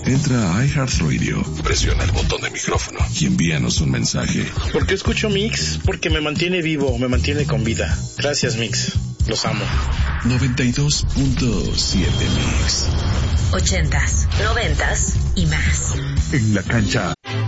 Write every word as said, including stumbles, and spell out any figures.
Entra a iHeartRadio, presiona el botón de micrófono y envíanos un mensaje. ¿Por qué escucho Mix? Porque me mantiene vivo, me mantiene con vida. Gracias, Mix. Los amo. noventa y dos punto siete Mix. Ochentas, noventas y más. En la cancha.